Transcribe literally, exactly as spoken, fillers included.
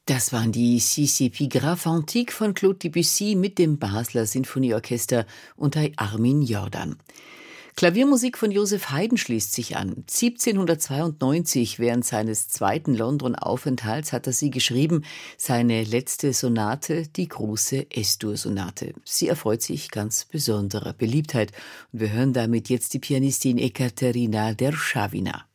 Das waren die Six Epigraphes Antiques von Claude Debussy mit dem Basler Sinfonieorchester unter Armin Jordan. Klaviermusik von Joseph Haydn schließt sich an. siebzehnhundertzweiundneunzig, während seines zweiten London-Aufenthalts, hat er sie geschrieben, seine letzte Sonate, die große Es-Dur-Sonate. Sie erfreut sich ganz besonderer Beliebtheit. Und wir hören damit jetzt die Pianistin Ekaterina Derschawina.